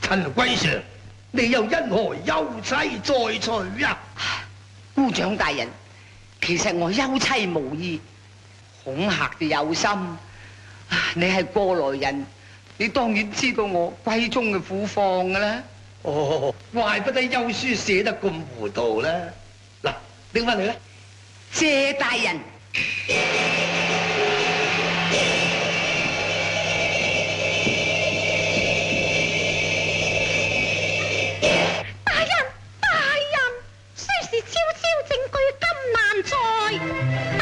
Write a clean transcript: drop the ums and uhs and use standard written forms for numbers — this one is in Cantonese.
陳貴常，你又因何休妻再娶啊？ 姑丈大人，其實我休妻無意，恐嚇就有心。你係過來人，你當然知道我閨中嘅苦況噶啦。 哦，怪不得休書寫得咁糊塗啦。嗱，拎翻嚟啦。 謝大人。 大人，大人，雖是悄悄證據，今難在。